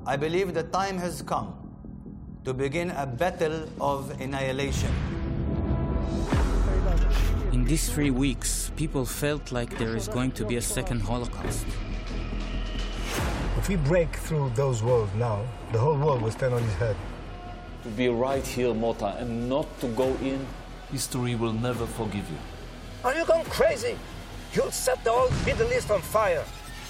I believe the time has come to begin a battle of annihilation. In these 3 weeks, people felt like there is going to be a second Holocaust. If we break through those walls now, the whole world will stand on its head. To be right here, Mota, and not to go in, history will never forgive you. Are you going crazy? You'll set the whole Middle East on fire.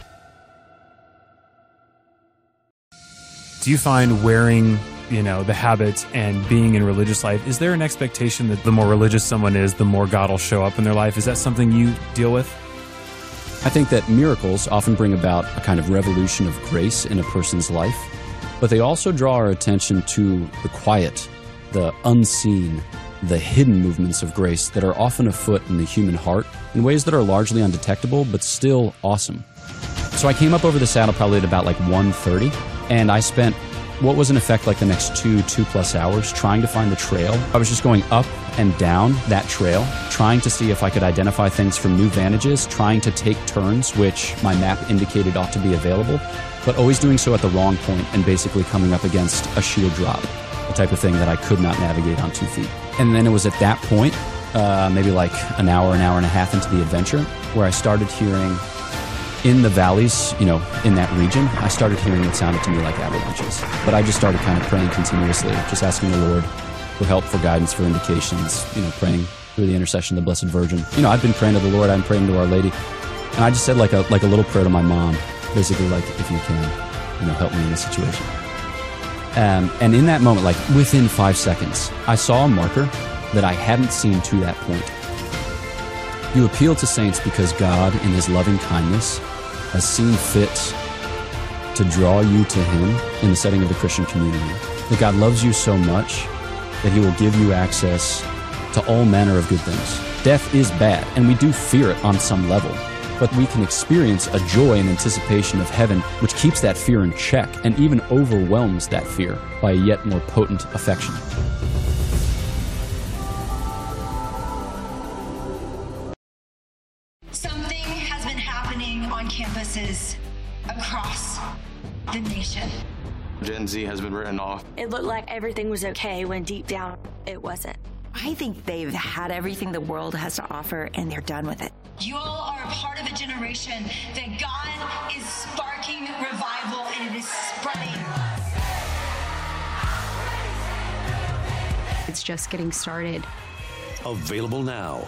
Do you find wearing, the habits and being in religious life, is there an expectation that the more religious someone is, the more God will show up in their life? Is that something you deal with? I think that miracles often bring about a kind of revolution of grace in a person's life, but they also draw our attention to the quiet, the unseen, the hidden movements of grace that are often afoot in the human heart in ways that are largely undetectable, but still awesome. So I came up over the saddle probably at about 1:30, and I spent what was in effect the next 2+ hours trying to find the trail. I was just going up and down that trail, trying to see if I could identify things from new vantages, trying to take turns, which my map indicated ought to be available, but always doing so at the wrong point and basically coming up against a sheer drop, the type of thing that I could not navigate on 2 feet. And then it was at that point, maybe an hour and a half into the adventure, where I started hearing in the valleys, in that region, I started hearing what sounded to me like avalanches. But I just started kind of praying continuously, just asking the Lord for help, for guidance, for indications, praying through the intercession of the Blessed Virgin. I'd been praying to the Lord, I'd been praying to Our Lady, and I just said like a little prayer to my mom, basically if you can, help me in this situation. And in that moment, within 5 seconds, I saw a marker that I hadn't seen to that point. You appeal to saints because God, in His loving kindness, has seen fit to draw you to Him in the setting of the Christian community. That God loves you so much that He will give you access to all manner of good things. Death is bad, and we do fear it on some level, but we can experience a joy and anticipation of heaven which keeps that fear in check and even overwhelms that fear by a yet more potent affection. Campuses across the nation. Gen Z has been written off. It looked like everything was okay when deep down it wasn't. I think they've had everything the world has to offer and they're done with it. You all are a part of a generation that God is sparking revival and it is spreading. It's just getting started. Available now.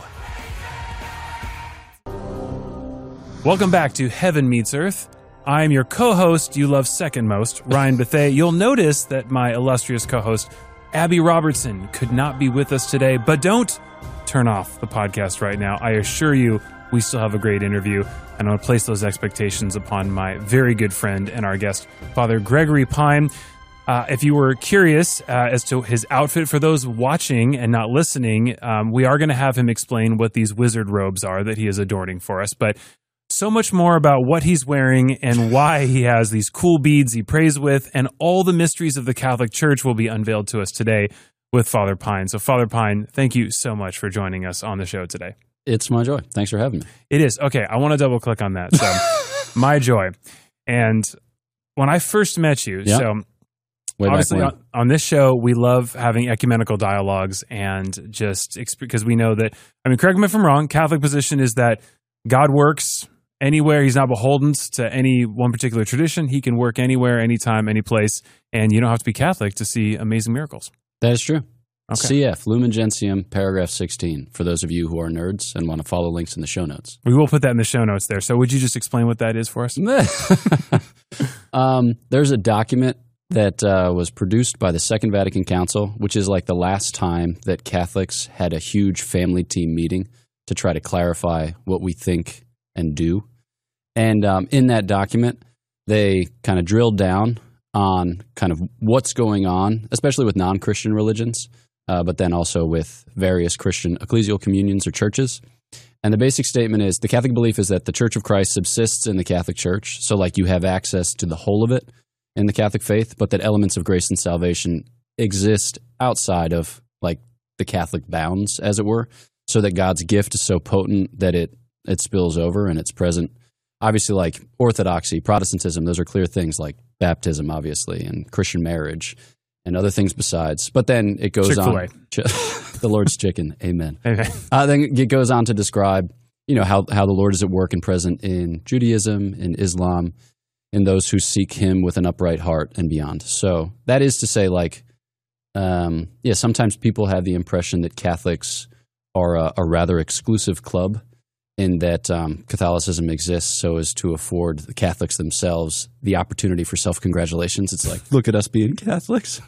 Welcome back to Heaven Meets Earth. I'm your co-host you love second most, Ryan Bethea. You'll notice that my illustrious co-host, Abby Robertson, could not be with us today, but don't turn off the podcast right now. I assure you we still have a great interview, and I want to place those expectations upon my very good friend and our guest, Father Gregory Pine. If you were curious as to his outfit, for those watching and not listening, we are going to have him explain what these wizard robes are that he is adorning for us, but so much more about what he's wearing and why he has these cool beads he prays with, and all the mysteries of the Catholic Church will be unveiled to us today with Father Pine. So Father Pine, thank you so much for joining us on the show today. It's my joy. Thanks for having me. It is. Okay, I want to double click on that. So my joy. And when I first met you, yeah. So obviously on this show, we love having ecumenical dialogues and just because we know that, correct me if I'm wrong, Catholic position is that God works anywhere. He's not beholden to any one particular tradition. He can work anywhere, anytime, any place, and you don't have to be Catholic to see amazing miracles. That is true. Okay. CF, Lumen Gentium, paragraph 16, for those of you who are nerds and want to follow links in the show notes. We will put that in the show notes there. So would you just explain what that is for us? There's a document that was produced by the Second Vatican Council, which is the last time that Catholics had a huge family team meeting to try to clarify what we think and do. And in that document, they kind of drilled down on kind of what's going on, especially with non-Christian religions, but then also with various Christian ecclesial communions or churches. And the basic statement is the Catholic belief is that the Church of Christ subsists in the Catholic Church. So you have access to the whole of it in the Catholic faith, but that elements of grace and salvation exist outside of the Catholic bounds, as it were, so that God's gift is so potent that it spills over and it's present obviously like Orthodoxy, Protestantism, those are clear things like baptism, obviously, and Christian marriage and other things besides. But then it goes Chick-fil-A. on. The Lord's chicken. Amen. Okay. Then it goes on to describe, how the Lord is at work and present in Judaism, in Islam, in those who seek him with an upright heart and beyond. So that is to say, like, sometimes people have the impression that Catholics are a rather exclusive club, in that Catholicism exists so as to afford the Catholics themselves the opportunity for self-congratulations. It's like, look at us being Catholics.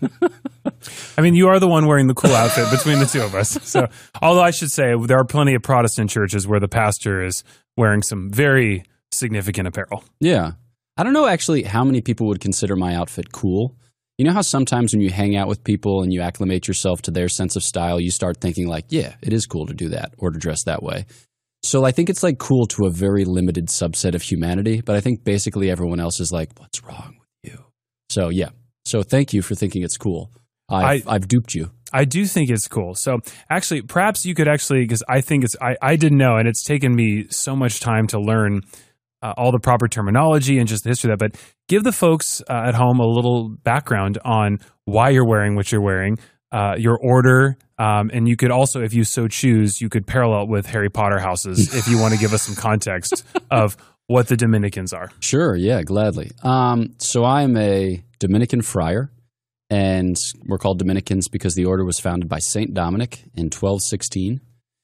I mean, you are the one wearing the cool outfit between the two of us. So, although I should say there are plenty of Protestant churches where the pastor is wearing some very significant apparel. Yeah. I don't know actually how many people would consider my outfit cool. You know how sometimes when you hang out with people and you acclimate yourself to their sense of style, you start thinking like, yeah, it is cool to do that or to dress that way. So I think it's like cool to a very limited subset of humanity, but I think basically everyone else is like, what's wrong with you? So yeah. So thank you for thinking it's cool. I've duped you. I do think it's cool. So actually, perhaps you could actually, because I think I didn't know, and it's taken me so much time to learn all the proper terminology and just the history of that, but give the folks at home a little background on why you're wearing what you're wearing, your order, and you could also, if you so choose, you could parallel with Harry Potter houses if you want to give us some context of what the Dominicans are. Sure, yeah, gladly. So I'm a Dominican friar, and we're called Dominicans because the order was founded by St. Dominic in 1216.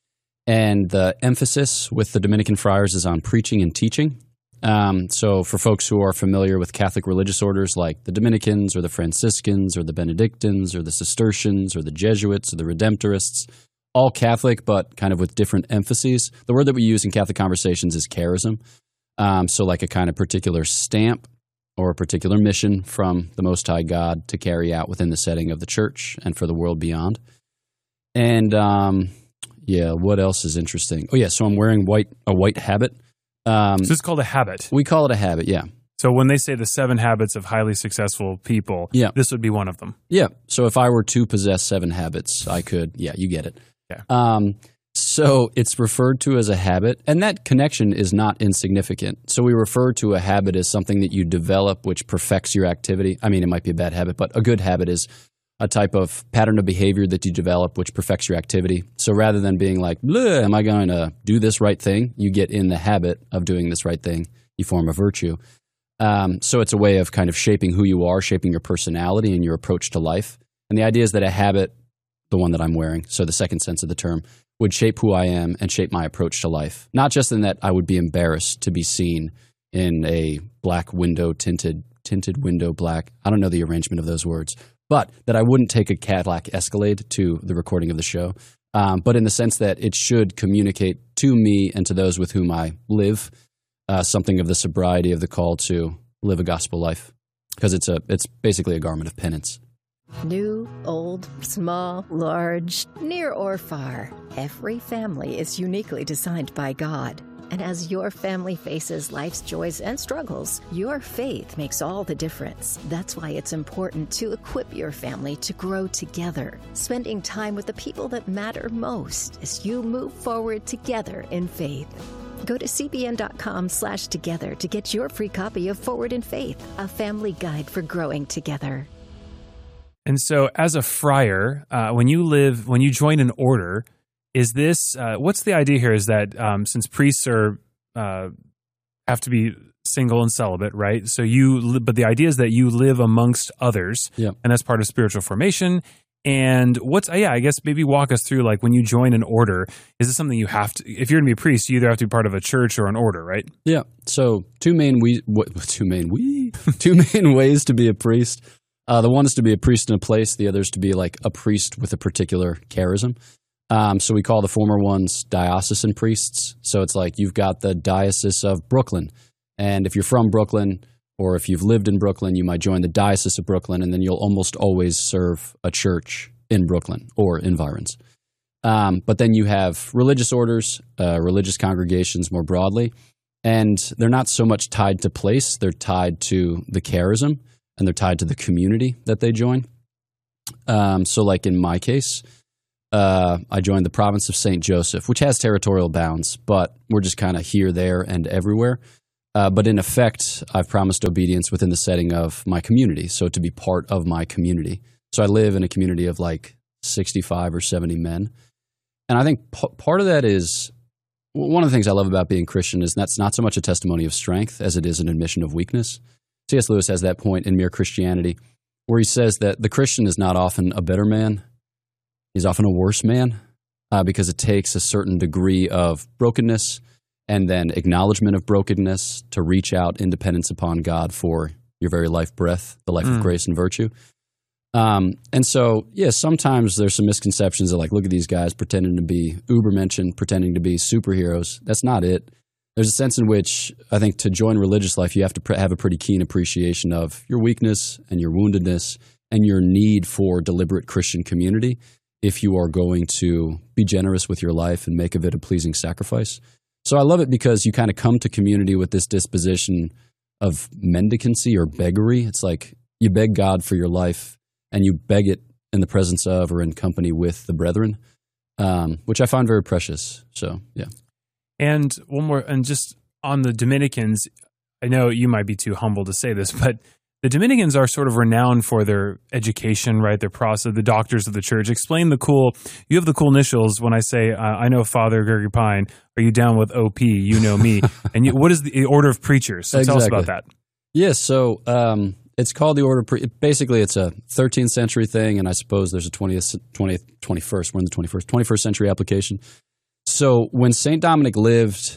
And the emphasis with the Dominican friars is on preaching and teaching. So for folks who are familiar with Catholic religious orders like the Dominicans or the Franciscans or the Benedictines or the Cistercians or the Jesuits or the Redemptorists, all Catholic but kind of with different emphases. The word that we use in Catholic conversations is charism. So like a kind of particular stamp or a particular mission from the Most High God to carry out within the setting of the church and for the world beyond. And what else is interesting? Oh yeah, so I'm wearing a white habit. So it's called a habit. We call it a habit, yeah. So when they say the 7 habits of highly successful people, this would be one of them. Yeah. So if I were to possess 7 habits, I could, you get it. Yeah. So it's referred to as a habit, and that connection is not insignificant. So we refer to a habit as something that you develop which perfects your activity. I mean, it might be a bad habit, but a good habit is a type of pattern of behavior that you develop which perfects your activity. So rather than being like, am I going to do this right thing? You get in the habit of doing this right thing. You form a virtue. So it's a way of kind of shaping who you are, shaping your personality and your approach to life. And the idea is that a habit, the one that I'm wearing, so the second sense of the term, would shape who I am and shape my approach to life. Not just in that I would be embarrassed to be seen in a black window, tinted window black. I don't know the arrangement of those words. But that I wouldn't take a Cadillac Escalade to the recording of the show. But in the sense that it should communicate to me and to those with whom I live something of the sobriety of the call to live a gospel life. Because it's basically a garment of penance. New, old, small, large, near or far, every family is uniquely designed by God. And as your family faces life's joys and struggles, your faith makes all the difference. That's why it's important to equip your family to grow together, spending time with the people that matter most as you move forward together in faith. Go to cbn.com/together to get your free copy of Forward in Faith, a family guide for growing together. And so as a friar, when you join an order, is this, what's the idea here is that since priests have to be single and celibate, right? So but the idea is that you live amongst others, and that's part of spiritual formation. And I guess maybe walk us through, like, when you join an order, is this something you have to, if you're going to be a priest, you either have to be part of a church or an order, right? Yeah. So two main ways to be a priest. The one is to be a priest in a place. The other is to be like a priest with a particular charism. So we call the former ones diocesan priests. So it's like you've got the Diocese of Brooklyn. And if you're from Brooklyn or if you've lived in Brooklyn, you might join the Diocese of Brooklyn, and then you'll almost always serve a church in Brooklyn or environs. But then you have religious orders, religious congregations more broadly, and they're not so much tied to place. They're tied to the charism, and they're tied to the community that they join. So like in my case, I joined the province of St. Joseph, which has territorial bounds, but we're just kind of here, there, and everywhere. But in effect, I've promised obedience within the setting of my community, so to be part of my community. So I live in a community of like 65 or 70 men. And I think part of that is, one of the things I love about being Christian is that's not so much a testimony of strength as it is an admission of weakness. C.S. Lewis has that point in Mere Christianity where he says that the Christian is not often a better man. He's often a worse man because it takes a certain degree of brokenness and then acknowledgement of brokenness to reach out in dependence upon God for your very life breath, the life of grace and virtue. And so, yeah, sometimes there's some misconceptions of like, look at these guys pretending to be Ubermenschen, pretending to be superheroes. That's not it. There's a sense in which I think to join religious life, you have to have a pretty keen appreciation of your weakness and your woundedness and your need for deliberate Christian community if you are going to be generous with your life and make of it a pleasing sacrifice. So I love it because you kind of come to community with this disposition of mendicancy or beggary. It's like you beg God for your life and you beg it in the presence of or in company with the brethren, which I find very precious. So, yeah. And one more, and just on the Dominicans, I know you might be too humble to say this, but the Dominicans are sort of renowned for their education, right? Their process, the doctors of the church. Explain you have the cool initials when I say, I know Father Gregory Pine. Are you down with OP? You know me. And what is the order of preachers? So tell us about that. Yes. So it's called the order. Basically, it's a 13th century thing. And I suppose there's a 21st. We're in the 21st century application. So when St. Dominic lived,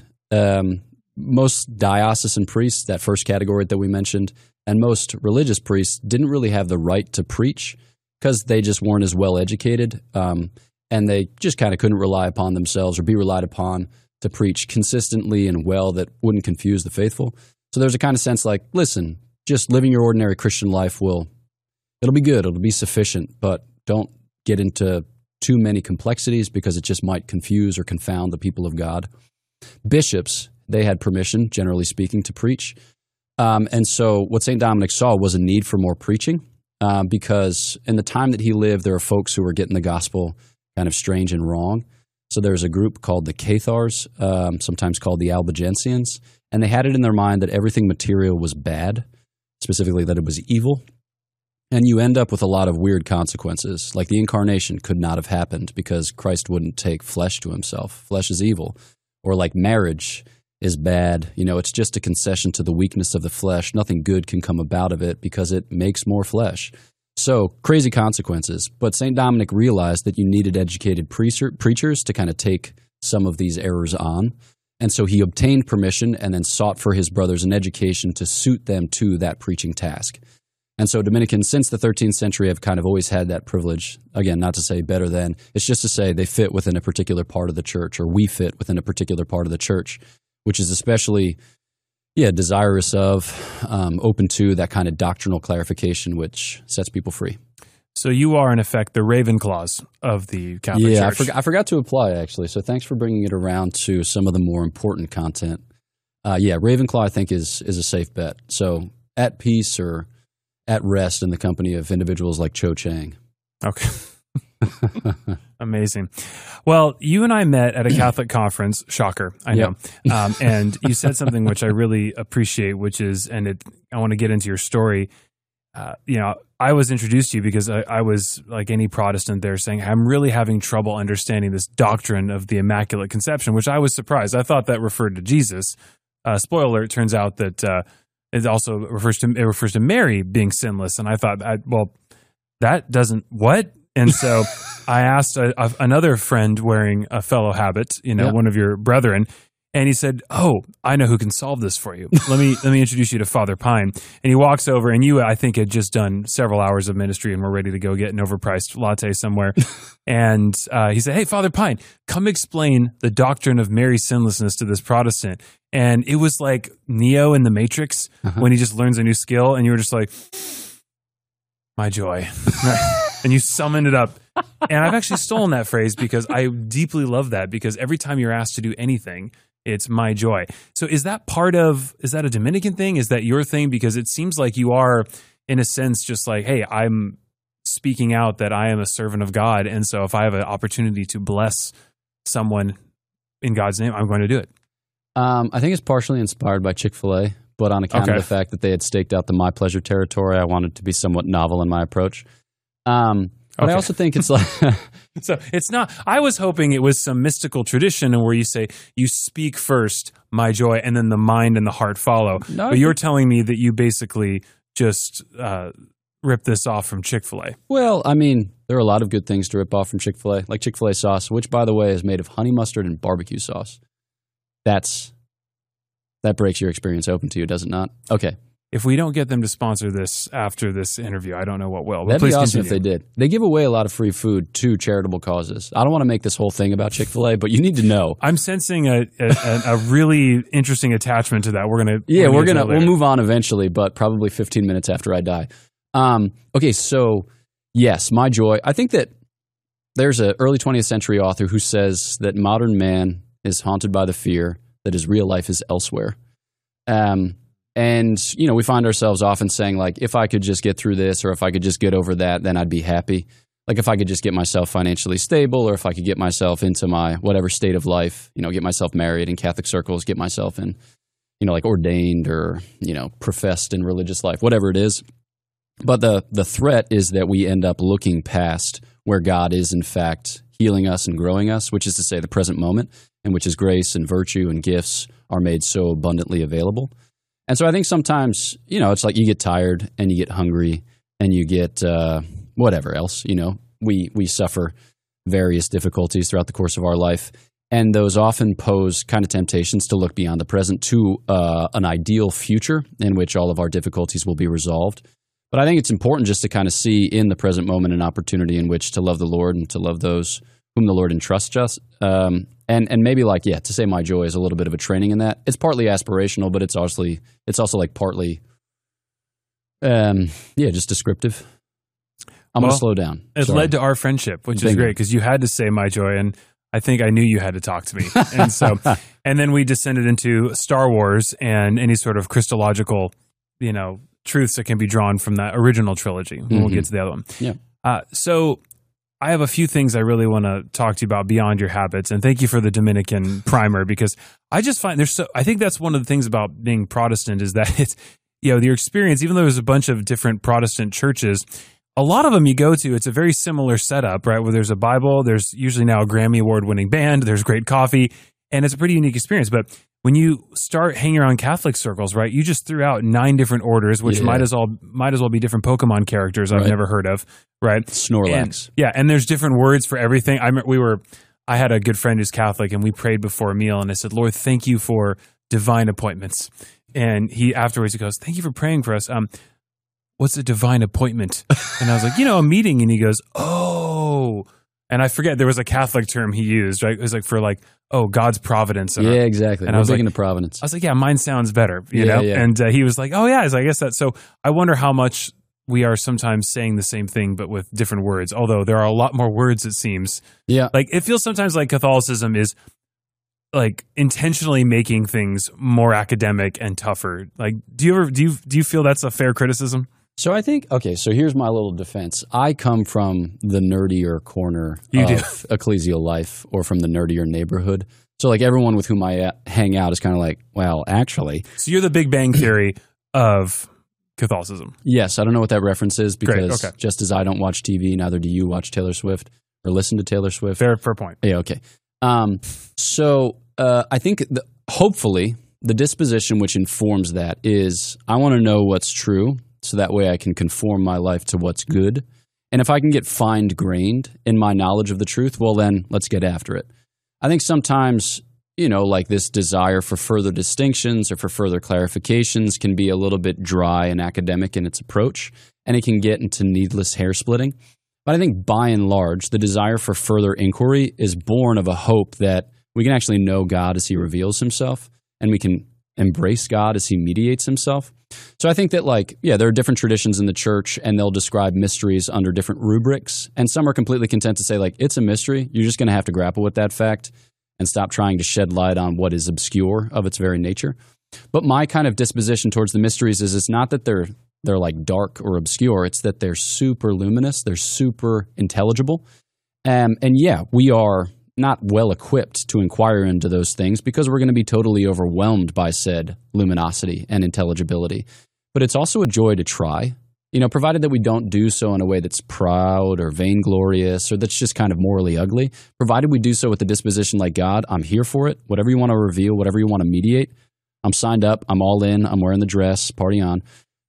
most diocesan priests, that first category that we mentioned, and most religious priests didn't really have the right to preach because they just weren't as well educated, and they just kind of couldn't rely upon themselves or be relied upon to preach consistently and well that wouldn't confuse the faithful. So there's a kind of sense like, listen, just living your ordinary Christian life it'll be good, it'll be sufficient, but don't get into too many complexities because it just might confuse or confound the people of God. Bishops, they had permission, generally speaking, to preach. And so what St. Dominic saw was a need for more preaching because in the time that he lived, there are folks who were getting the gospel kind of strange and wrong. So there's a group called the Cathars, sometimes called the Albigensians, and they had it in their mind that everything material was bad, specifically that it was evil. And you end up with a lot of weird consequences, like the incarnation could not have happened because Christ wouldn't take flesh to himself. Flesh is evil. Or like marriage is bad. It's just a concession to the weakness of the flesh. Nothing good can come about of it because it makes more flesh. So crazy consequences. But St. Dominic realized that you needed educated preachers to kind of take some of these errors on. And so he obtained permission and then sought for his brothers an education to suit them to that preaching task. And so Dominicans, since the 13th century, have kind of always had that privilege. Again, not to say better than, it's just to say they fit within a particular part of the church, or we fit within a particular part of the church, which is especially, desirous of, open to that kind of doctrinal clarification, which sets people free. So you are, in effect, the Ravenclaws of the Catholic Church. Yeah, I forgot to apply, actually. So thanks for bringing it around to some of the more important content. Ravenclaw, I think, is a safe bet. So at peace or at rest in the company of individuals like Cho Chang. Okay. Amazing. Well, you and I met at a Catholic conference. Shocker, I know. And you said something which I really appreciate, which is, I want to get into your story. I was introduced to you because I was, like any Protestant there, saying, I'm really having trouble understanding this doctrine of the Immaculate Conception, which I was surprised. I thought that referred to Jesus. Spoiler alert, it turns out that it also refers to Mary being sinless. And I thought, that doesn't, what? And so I asked another friend wearing a fellow habit, one of your brethren, and he said, "Oh, I know who can solve this for you. Let me introduce you to Father Pine." And he walks over, and you, I think, had just done several hours of ministry and were ready to go get an overpriced latte somewhere. And he said, "Hey, Father Pine, come explain the doctrine of Mary's sinlessness to this Protestant." And it was like Neo in the Matrix when he just learns a new skill, and you were just like, "My joy." And you summoned it up. And I've actually stolen that phrase because I deeply love that, because every time you're asked to do anything, it's my joy. So is that a Dominican thing? Is that your thing? Because it seems like you are, in a sense, just like, hey, I'm speaking out that I am a servant of God. And so if I have an opportunity to bless someone in God's name, I'm going to do it. I think it's partially inspired by Chick-fil-A, but on account of the fact that they had staked out the My Pleasure territory, I wanted to be somewhat novel in my approach. But I also think it's like... So it's not... I was hoping it was some mystical tradition where you say, you speak first, my joy, and then the mind and the heart follow. No, but you're telling me that you basically just rip this off from Chick-fil-A. Well, I mean, there are a lot of good things to rip off from Chick-fil-A, like Chick-fil-A sauce, which, by the way, is made of honey mustard and barbecue sauce. That breaks your experience open to you, does it not? Okay. If we don't get them to sponsor this after this interview, I don't know what will. That'd be awesome if they did. They give away a lot of free food to charitable causes. I don't want to make this whole thing about Chick-fil-A, but you need to know. I'm sensing a really interesting attachment to that. We'll move on eventually, but probably 15 minutes after I die. Okay, so yes, my joy. I think that there's an early 20th century author who says that modern man is haunted by the fear that his real life is elsewhere. And, you know, we find ourselves often saying, like, if I could just get through this or if I could just get over that, then I'd be happy. Like, if I could just get myself financially stable or if I could get myself into my whatever state of life, you know, get myself married in Catholic circles, get myself in, you know, like ordained or, you know, professed in religious life, whatever it is. But the threat is that we end up looking past where God is, in fact, healing us and growing us, which is to say the present moment, in which His grace and virtue and gifts are made so abundantly available. And so I think sometimes, you know, it's like you get tired and you get hungry and you get whatever else, you know. We suffer various difficulties throughout the course of our life, and those often pose kind of temptations to look beyond the present to an ideal future in which all of our difficulties will be resolved. But I think it's important just to kind of see in the present moment an opportunity in which to love the Lord and to love those whom the Lord entrusts us. And maybe to say my joy is a little bit of a training in that. It's partly aspirational, but it's also like partly, just descriptive. I'm going to slow down. It led to our friendship, which is great because you had to say my joy, and I think I knew you had to talk to me. And so, and then we descended into Star Wars and any sort of Christological, you know, truths that can be drawn from that original trilogy. Mm-hmm. We'll get to the other one. Yeah. So I have a few things I really want to talk to you about beyond your habits, and thank you for the Dominican primer because I just find I think that's one of the things about being Protestant is that it's, you know, your experience, even though there's a bunch of different Protestant churches, a lot of them you go to, it's a very similar setup, right? Where there's a Bible, there's usually now a Grammy Award winning band, there's great coffee, and it's a pretty unique experience. But when you start hanging around Catholic circles, right, you just threw out 9 different orders, which might as well be different Pokemon characters I've never heard of, right? Snorlax. And there's different words for everything. I had a good friend who's Catholic, and we prayed before a meal, and I said, Lord, thank you for divine appointments. And afterwards he goes, thank you for praying for us. What's a divine appointment? And I was like, a meeting. And he goes, oh. And I forget, there was a Catholic term he used, right? It was God's providence. Yeah, exactly. And I was big into providence. I was like, yeah, mine sounds better, you know? Yeah. And he was like, oh, yeah. I guess that's so. I wonder how much we are sometimes saying the same thing, but with different words, although there are a lot more words, it seems. Yeah. Like, it feels sometimes like Catholicism is like intentionally making things more academic and tougher. Like, do you feel that's a fair criticism? So I think, so here's my little defense. I come from the nerdier corner of ecclesial life or from the nerdier neighborhood. So like everyone with whom I hang out is kind of like, well, actually. So you're the Big Bang Theory of Catholicism. Yes. I don't know what that reference is because just as I don't watch TV, neither do you watch Taylor Swift or listen to Taylor Swift. Fair point. Yeah, okay. So I think hopefully the disposition which informs that is I want to know what's true. So that way I can conform my life to what's good. And if I can get fine-grained in my knowledge of the truth, well, then let's get after it. I think sometimes, like this desire for further distinctions or for further clarifications can be a little bit dry and academic in its approach, and it can get into needless hair-splitting. But I think by and large, the desire for further inquiry is born of a hope that we can actually know God as He reveals Himself, and we can embrace God as He mediates Himself. So I think that there are different traditions in the church and they'll describe mysteries under different rubrics. And some are completely content to say it's a mystery. You're just going to have to grapple with that fact and stop trying to shed light on what is obscure of its very nature. But my kind of disposition towards the mysteries is it's not that they're like dark or obscure. It's that they're super luminous. They're super intelligible. And we are not well equipped to inquire into those things because we're going to be totally overwhelmed by said luminosity and intelligibility. But it's also a joy to try, provided that we don't do so in a way that's proud or vainglorious or that's just kind of morally ugly. Provided we do so with the disposition like God, I'm here for it. Whatever you want to reveal, whatever you want to mediate, I'm signed up. I'm all in. I'm wearing the dress. Party on.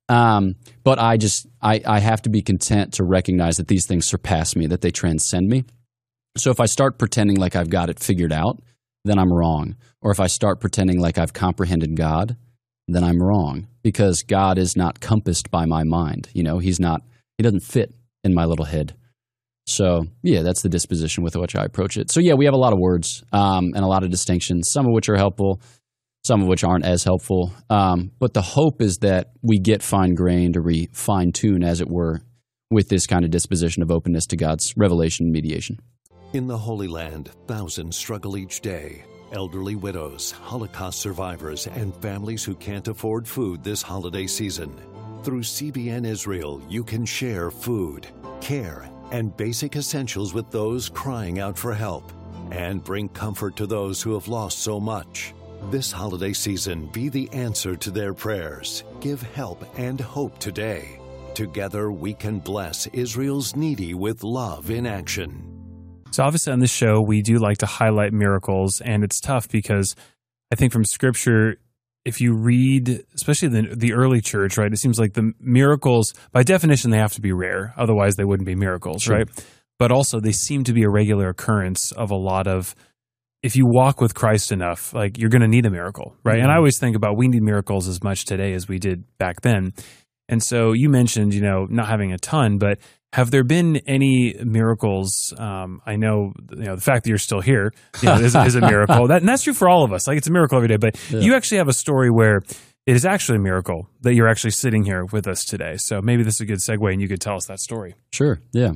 But I have to be content to recognize that these things surpass me, that they transcend me. So if I start pretending like I've got it figured out, then I'm wrong. Or if I start pretending like I've comprehended God, then I'm wrong, because God is not compassed by my mind. He doesn't fit in my little head. So yeah, that's the disposition with which I approach it. So yeah, we have a lot of words and a lot of distinctions, some of which are helpful, some of which aren't as helpful. But the hope is that we get fine-grained, or we fine-tune, as it were, with this kind of disposition of openness to God's revelation and mediation. In the Holy Land, thousands struggle each day. Elderly widows, Holocaust survivors, and families who can't afford food this holiday season. Through CBN Israel, you can share food, care, and basic essentials with those crying out for help, and bring comfort to those who have lost so much. This holiday season, be the answer to their prayers. Give help and hope today. Together, we can bless Israel's needy with love in action. So obviously on this show, we do like to highlight miracles, and it's tough because I think from Scripture, if you read, especially the early church, right, it seems like the miracles, by definition, they have to be rare. Otherwise, they wouldn't be miracles, Sure. right? But also, they seem to be a regular occurrence of a lot of, if you walk with Christ enough, like, you're going to need a miracle, right? Mm-hmm. And I always think about, we need miracles as much today as we did back then. And so you mentioned, not having a ton, but have there been any miracles? I know, the fact that you're still here is a miracle. And that's true for all of us. Like, it's a miracle every day. But you actually have a story where it is actually a miracle that you're actually sitting here with us today. So maybe this is a good segue, and you could tell us that story. Sure, yeah.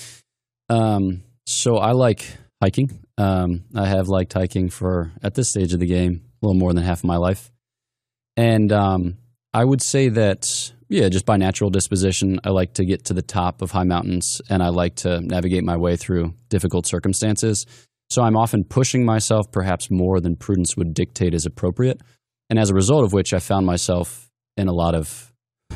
So I like hiking. I have liked hiking for, at this stage of the game, a little more than half of my life. And I would say that, just by natural disposition, I like to get to the top of high mountains, and I like to navigate my way through difficult circumstances. So I'm often pushing myself perhaps more than prudence would dictate is appropriate. And as a result of which, I found myself in a lot of...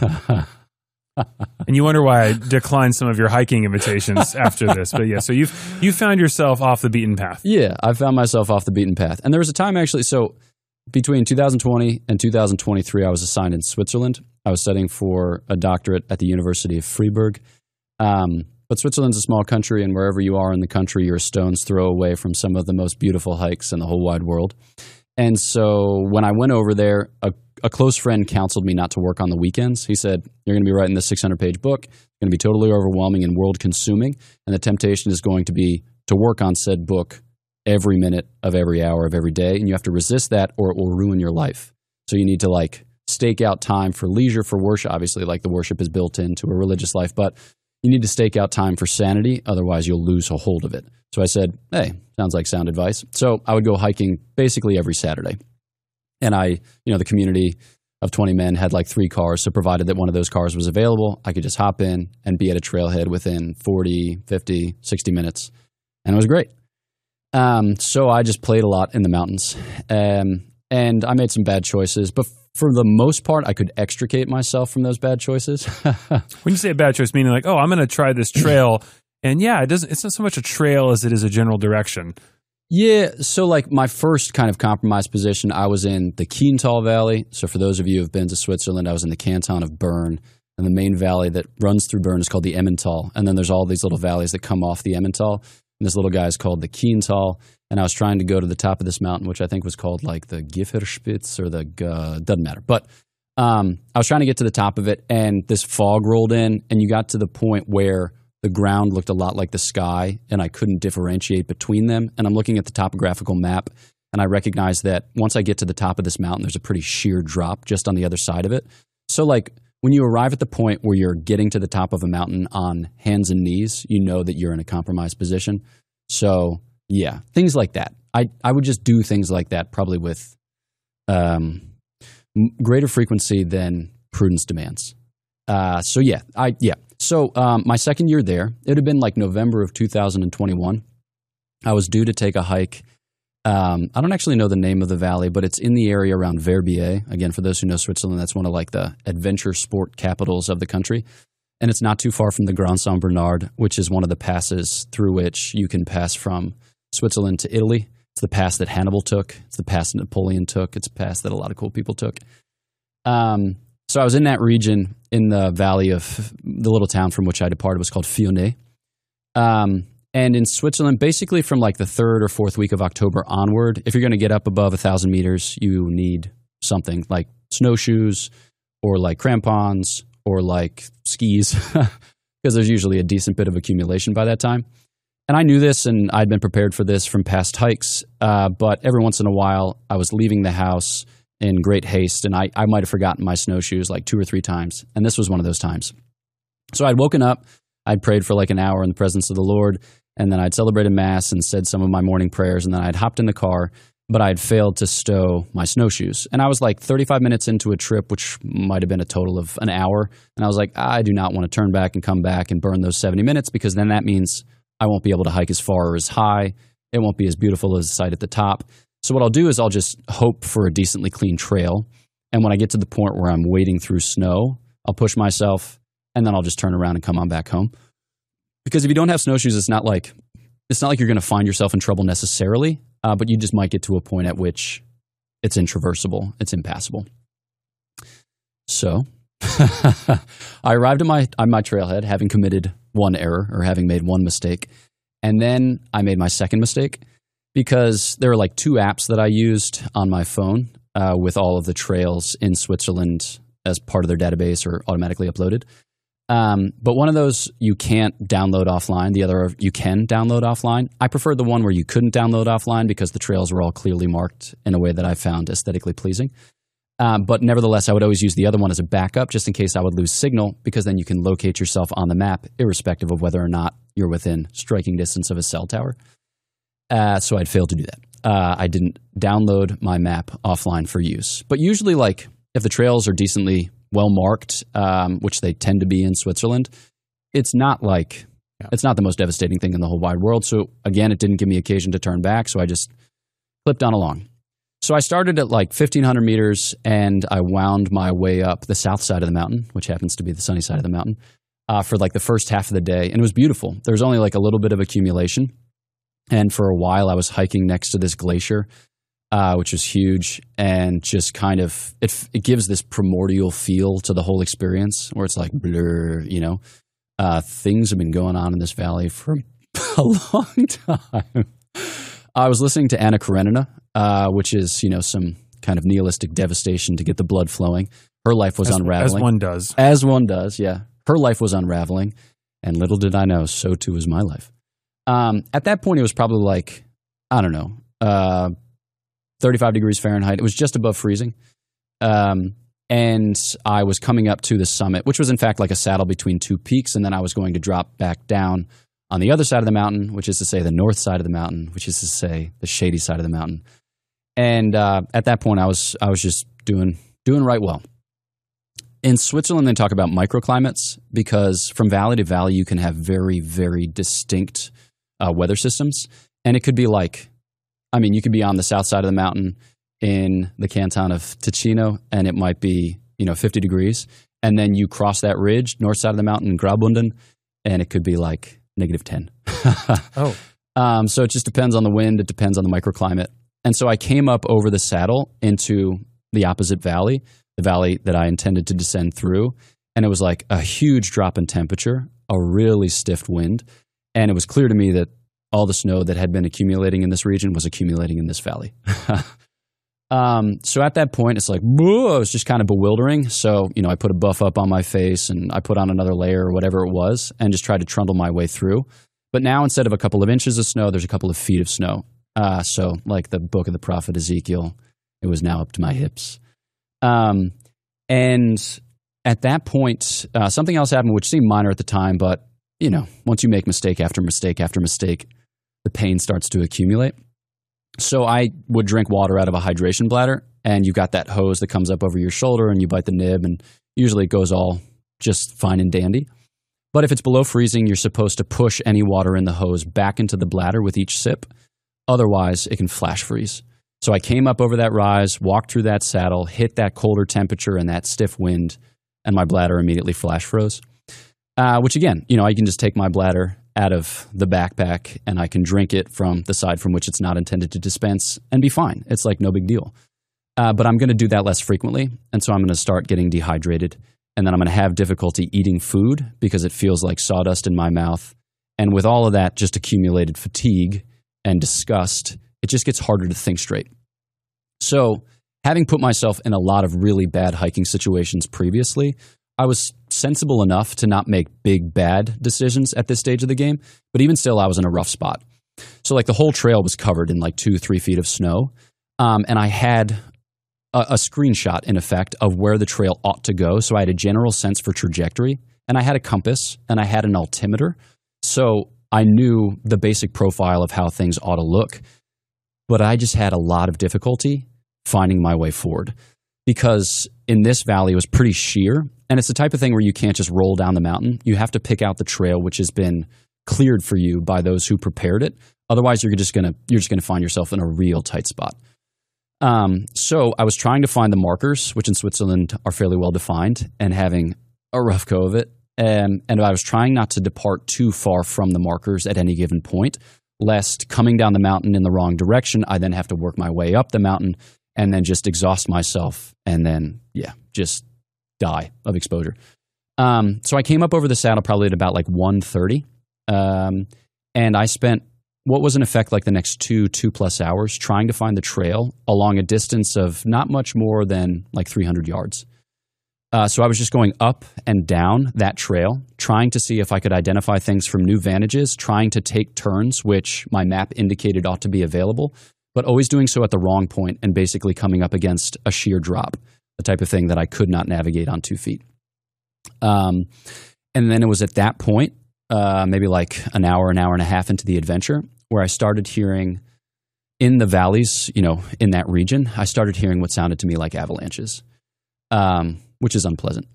And you wonder why I declined some of your hiking invitations after this. But yeah, so you found yourself off the beaten path. Yeah, I found myself off the beaten path. And there was a time actually, so between 2020 and 2023, I was assigned in Switzerland. I was studying for a doctorate at the University of Freiburg. But Switzerland's a small country, and wherever you are in the country, you're a stone's throw away from some of the most beautiful hikes in the whole wide world. And so when I went over there, a close friend counseled me not to work on the weekends. He said, you're going to be writing this 600-page book. It's going to be totally overwhelming and world-consuming, and the temptation is going to be to work on said book every minute of every hour of every day, and you have to resist that or it will ruin your life. So you need to stake out time for leisure, for worship. Obviously, the worship is built into a religious life, but you need to stake out time for sanity. Otherwise, you'll lose a hold of it. So I said, hey, sounds like sound advice. So I would go hiking basically every Saturday. And the community of 20 men had 3 cars. So provided that one of those cars was available, I could just hop in and be at a trailhead within 40, 50, 60 minutes. And it was great. So I just played a lot in the mountains. And I made some bad choices, but for the most part, I could extricate myself from those bad choices. When you say a bad choice, meaning I'm going to try this trail, and it's not so much a trail as it is a general direction. Yeah, so my first kind of compromised position, I was in the Kiental Valley. So for those of you who have been to Switzerland, I was in the canton of Bern, and the main valley that runs through Bern is called the Emmental. And then there's all these little valleys that come off the Emmental. And this little guy is called the Kiental. And I was trying to go to the top of this mountain, which I think was called the Gifferspitz or doesn't matter. But I was trying to get to the top of it, and this fog rolled in, and you got to the point where the ground looked a lot like the sky, and I couldn't differentiate between them. And I'm looking at the topographical map, and I recognize that once I get to the top of this mountain, there's a pretty sheer drop just on the other side of it. So when you arrive at the point where you're getting to the top of a mountain on hands and knees, you know that you're in a compromised position. So yeah, things like that. I would just do things like that probably with greater frequency than prudence demands. So my second year there, it had been November of 2021. I was due to take a hike. I don't actually know the name of the valley, but it's in the area around Verbier. Again, for those who know Switzerland, that's one of like the adventure sport capitals of the country. And it's not too far from the Grand Saint Bernard, which is one of the passes through which you can pass from Switzerland to Italy. It's the pass that Hannibal took. It's the pass that Napoleon took. It's a pass that a lot of cool people took. So I was in that region in the valley of the little town from which I departed. It was called Fionnet. And in Switzerland, basically from like the 3rd or 4th week of October onward, if you're going to get up above 1,000 meters, you need something like snowshoes or like crampons or like skis, because there's usually a decent bit of accumulation by that time. And I knew this, and I'd been prepared for this from past hikes, but every once in a while, I was leaving the house in great haste, and I might have forgotten my snowshoes like 2 or 3 times, and this was one of those times. So I'd woken up, I'd prayed for like an hour in the presence of the Lord, and then I'd celebrated Mass and said some of my morning prayers, and then I'd hopped in the car, but I'd failed to stow my snowshoes. And I was like 35 minutes into a trip, which might have been a total of an hour, and I was like, I do not want to turn back and come back and burn those 70 minutes, because then that means I won't be able to hike as far or as high. It won't be as beautiful as the sight at the top. So what I'll do is I'll just hope for a decently clean trail. And when I get to the point where I'm wading through snow, I'll push myself, and then I'll just turn around and come on back home. Because if you don't have snowshoes, it's not like you're going to find yourself in trouble necessarily, but you just might get to a point at which it's intraversable, it's impassable. So I arrived on my trailhead having committed one error or having made one mistake. And then I made my second mistake, because there are like 2 apps that I used on my phone with all of the trails in Switzerland as part of their database or automatically uploaded. But one of those you can't download offline. The other you can download offline. I preferred the one where you couldn't download offline because the trails were all clearly marked in a way that I found aesthetically pleasing. But nevertheless, I would always use the other one as a backup just in case I would lose signal, because then you can locate yourself on the map irrespective of whether or not you're within striking distance of a cell tower. So I'd failed to do that. I didn't download my map offline for use. But usually, like, if the trails are decently well marked, which they tend to be in Switzerland, it's not the most devastating thing in the whole wide world. So again, it didn't give me occasion to turn back, so I just clipped on along. So I started at like 1,500 meters, and I wound my way up the south side of the mountain, which happens to be the sunny side of the mountain, for like the first half of the day. And it was beautiful. There was only like a little bit of accumulation. And for a while, I was hiking next to this glacier, which was huge, and just kind of, it gives this primordial feel to the whole experience where it's like blur, you know. Things have been going on in this valley for a long time. I was listening to Anna Karenina, which is, you know, some kind of nihilistic devastation to get the blood flowing. Her life was unraveling. As one does. As one does, yeah. Her life was unraveling, and little did I know, so too was my life. At that point, it was probably like, I don't know, 35 degrees Fahrenheit. It was just above freezing. And I was coming up to the summit, which was in fact like a saddle between 2 peaks, and then I was going to drop back down on the other side of the mountain, which is to say the north side of the mountain, which is to say the shady side of the mountain. And at that point, I was just doing right well. In Switzerland, they talk about microclimates because from valley to valley, you can have very, very distinct weather systems. And it could be like, I mean, you could be on the south side of the mountain in the canton of Ticino, and it might be, 50 degrees. And then you cross that ridge, north side of the mountain in Graubünden, and it could be like -10. Oh. So it just depends on the wind. It depends on the microclimate. And so I came up over the saddle into the opposite valley, the valley that I intended to descend through. And it was like a huge drop in temperature, a really stiff wind. And it was clear to me that all the snow that had been accumulating in this region was accumulating in this valley. So at that point, it's like, whoa, it was just kind of bewildering. So, I put a buff up on my face and I put on another layer or whatever it was and just tried to trundle my way through. But now instead of a couple of inches of snow, there's a couple of feet of snow. So like the book of the prophet Ezekiel, it was now up to my hips. And at that point, something else happened, which seemed minor at the time, but, once you make mistake after mistake after mistake, the pain starts to accumulate. So I would drink water out of a hydration bladder, and you've got that hose that comes up over your shoulder, and you bite the nib, and usually it goes all just fine and dandy. But if it's below freezing, you're supposed to push any water in the hose back into the bladder with each sip. Otherwise, it can flash freeze. So I came up over that rise, walked through that saddle, hit that colder temperature and that stiff wind, and my bladder immediately flash froze. Which again, I can just take my bladder out of the backpack and I can drink it from the side from which it's not intended to dispense and be fine. It's like no big deal. But I'm going to do that less frequently. And so I'm going to start getting dehydrated. And then I'm going to have difficulty eating food because it feels like sawdust in my mouth. And with all of that just accumulated fatigue and disgust, it just gets harder to think straight. So having put myself in a lot of really bad hiking situations previously, I was sensible enough to not make big, bad decisions at this stage of the game. But even still, I was in a rough spot. So like the whole trail was covered in like 2-3 feet of snow. And I had a screenshot, in effect, of where the trail ought to go. So I had a general sense for trajectory, and I had a compass, and I had an altimeter. So I knew the basic profile of how things ought to look. But I just had a lot of difficulty finding my way forward because in this valley, it was pretty sheer. And it's the type of thing where you can't just roll down the mountain. You have to pick out the trail which has been cleared for you by those who prepared it. Otherwise, you're just gonna find yourself in a real tight spot. So I was trying to find the markers, which in Switzerland are fairly well defined, and having a rough go of it. And I was trying not to depart too far from the markers at any given point, lest coming down the mountain in the wrong direction, I then have to work my way up the mountain and then just exhaust myself and then, just die of exposure. So I came up over the saddle probably at about like 1:30. And I spent what was in effect like the next 2+ hours trying to find the trail along a distance of not much more than like 300 yards. So I was just going up and down that trail, trying to see if I could identify things from new vantages, trying to take turns, which my map indicated ought to be available, but always doing so at the wrong point and basically coming up against a sheer drop, the type of thing that I could not navigate on 2 feet. And then it was at that point, maybe like an hour and a half into the adventure, where I started hearing in the valleys, in that region, I started hearing what sounded to me like avalanches, which is unpleasant.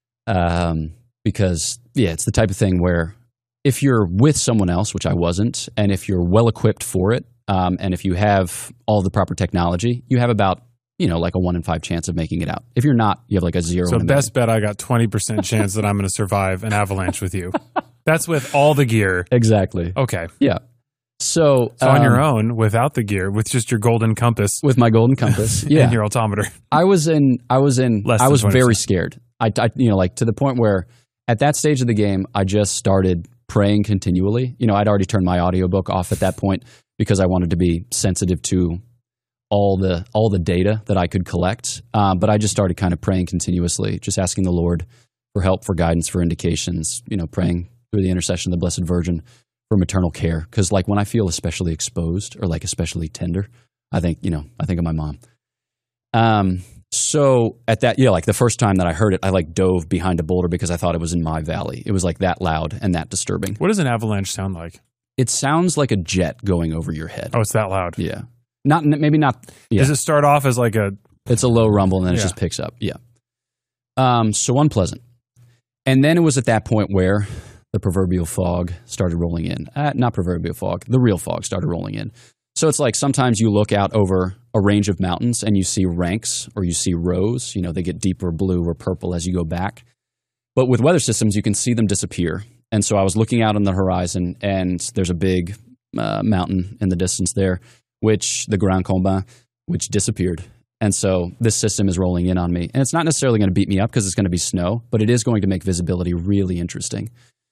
Because, it's the type of thing where if you're with someone else, which I wasn't, and if you're well equipped for it, and if you have all the proper technology, you have about, like a 1 in 5 chance of making it out. If you're not, you have like a 0. So best bet, I got 20% chance that I'm going to survive an avalanche with you. That's with all the gear. Exactly. Okay. Yeah. So on your own, without the gear, with just your golden compass, with my golden compass, and your altimeter, I was very scared. I to the point where at that stage of the game, I just started praying continually. I'd already turned my audiobook off at that point because I wanted to be sensitive to all the data that I could collect. But I just started kind of praying continuously, just asking the Lord for help, for guidance, for indications. Praying through the intercession of the Blessed Virgin for maternal care. Because like when I feel especially exposed or like especially tender, I think of my mom. So at that, like the first time that I heard it, I like dove behind a boulder because I thought it was in my valley. It was like that loud and that disturbing. What does an avalanche sound like? It sounds like a jet going over your head. Oh, it's that loud. Yeah. Maybe not. Yeah. Does it start off as like it's a low rumble and then it just picks up. Yeah. So unpleasant. And then it was at that point where the proverbial fog started rolling in. Not proverbial fog. The real fog started rolling in. So it's like sometimes you look out over a range of mountains and you see ranks or you see rows. They get deeper blue or purple as you go back. But with weather systems, you can see them disappear. And so I was looking out on the horizon and there's a big mountain in the distance there, the Grand Combin, which disappeared. And so this system is rolling in on me. And it's not necessarily going to beat me up because it's going to be snow, but it is going to make visibility really interesting.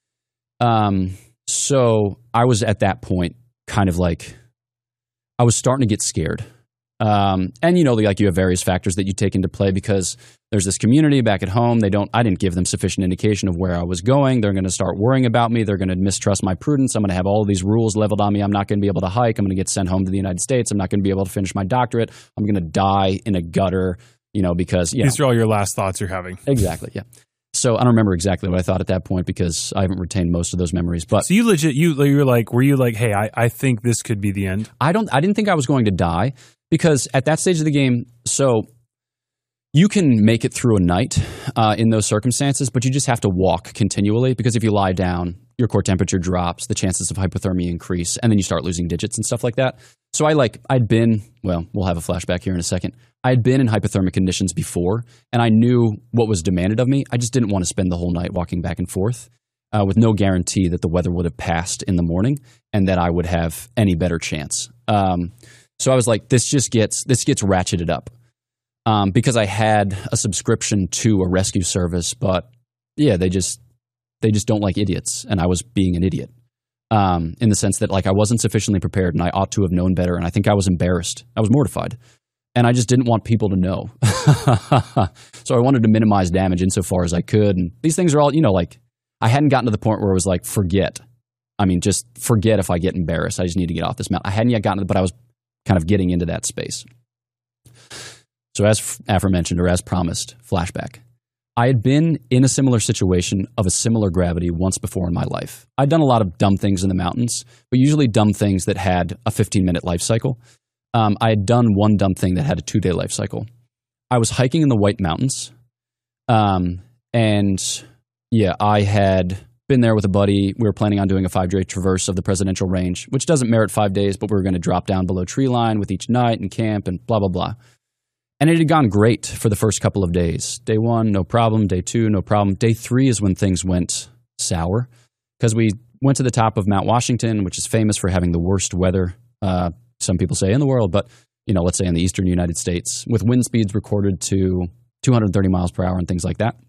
So I was at that point kind of like, I was starting to get scared. And like you have various factors that you take into play because there's this community back at home. I didn't give them sufficient indication of where I was going. They're going to start worrying about me. They're going to mistrust my prudence. I'm going to have all of these rules leveled on me. I'm not going to be able to hike. I'm going to get sent home to the United States. I'm not going to be able to finish my doctorate. I'm going to die in a gutter, because these are all your last thoughts you're having. Exactly. Yeah. So I don't remember exactly what I thought at that point because I haven't retained most of those memories. But so you were like, hey, I think this could be the end? I didn't think I was going to die because at that stage of the game, so you can make it through a night in those circumstances, but you just have to walk continually, because if you lie down, your core temperature drops, the chances of hypothermia increase, and then you start losing we'll have a flashback here in a second. I had been in hypothermic conditions before, and I knew what was demanded of me. I just didn't want to spend the whole night walking back and forth with no guarantee that the weather would have passed in the morning and that I would have any better chance. So I was like, this gets ratcheted up. Because I had a subscription to a rescue service, but yeah, they just don't like idiots, and I was being an idiot in the sense that like I wasn't sufficiently prepared, and I ought to have known better, and I think I was embarrassed. I was mortified, and I just didn't want people to know. So I wanted to minimize damage insofar as I could, and these things are all, like I hadn't gotten to the point where it was like, just forget if I get embarrassed. I just need to get off this mountain. I hadn't yet gotten to it, but I was kind of getting into that space. So as aforementioned, or as promised, flashback. I had been in a similar situation of a similar gravity once before in my life. I'd done a lot of dumb things in the mountains, but usually dumb things that had a 15-minute life cycle. I had done one dumb thing that had a 2-day life cycle. I was hiking in the White Mountains, and yeah, I had been there with a buddy. We were planning on doing a 5-day traverse of the Presidential Range, which doesn't merit 5 days, but we were going to drop down below tree line with each night and camp and blah, blah, blah. And it had gone great for the first couple of days. Day 1, no problem. Day 2, no problem. Day 3 is when things went sour, because we went to the top of Mount Washington, which is famous for having the worst weather, some people say in the world, but let's say in the eastern United States, with wind speeds recorded to 230 miles per hour and things like that.